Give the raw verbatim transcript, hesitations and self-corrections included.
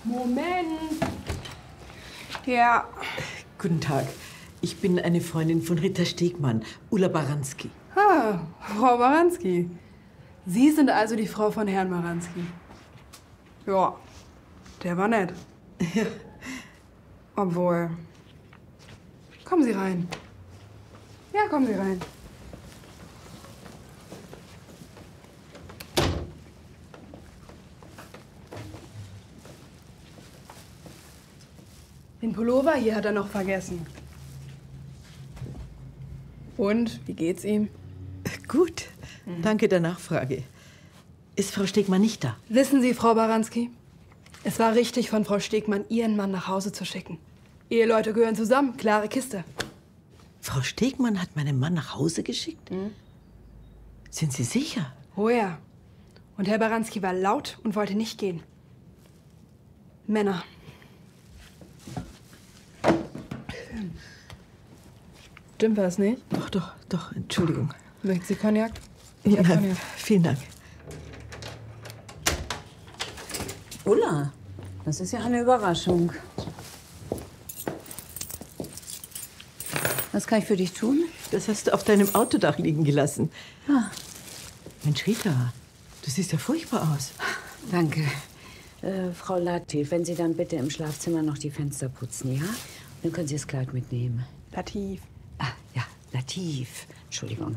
Moment. Ja. Guten Tag. Ich bin eine Freundin von Ritter Stegmann, Ulla Baranski. Ah, Frau Baranski. Sie sind also die Frau von Herrn Baranski. Ja, der war nett. Ja. Obwohl. Kommen Sie rein. Ja, kommen Sie rein. Den Pullover hier hat er noch vergessen. Und, wie geht's ihm? Gut, mhm. Danke der Nachfrage. Ist Frau Stegmann nicht da? Wissen Sie, Frau Baranski, es war richtig von Frau Stegmann, Ihren Mann nach Hause zu schicken. Eheleute gehören zusammen, klare Kiste. Frau Stegmann hat meinen Mann nach Hause geschickt? Mhm. Sind Sie sicher? Oh ja. Und Herr Baranski war laut und wollte nicht gehen. Männer. Stimmt was nicht? Doch, doch, doch, Entschuldigung. Möchten Sie Cognac? Ja, nein, Cognac. Vielen Dank. Ulla, das ist ja eine Überraschung. Was kann ich für dich tun? Das hast du auf deinem Autodach liegen gelassen. Ah. Mensch, Rita, du siehst ja furchtbar aus. Danke. Äh, Frau Latif, wenn Sie dann bitte im Schlafzimmer noch die Fenster putzen, ja? Dann können Sie das Kleid mitnehmen. Latif. Ah, ja, Latif. Entschuldigung.